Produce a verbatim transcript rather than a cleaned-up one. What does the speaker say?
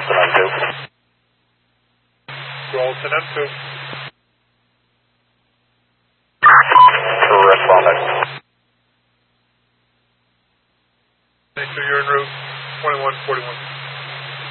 Charleston M two. Charleston M two. Corresponding. Thank you, you're en route, twenty-one forty-one.